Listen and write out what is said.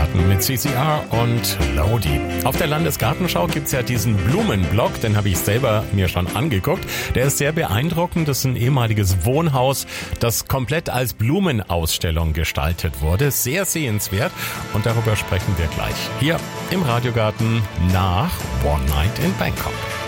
Radiogarten mit CCR und Lodi. Auf der Landesgartenschau gibt's ja diesen Blumenblock, den habe ich selber mir schon angeguckt. Der ist sehr beeindruckend. Das ist ein ehemaliges Wohnhaus, das komplett als Blumenausstellung gestaltet wurde. Sehr sehenswert und darüber sprechen wir gleich hier im Radiogarten nach One Night in Bangkok.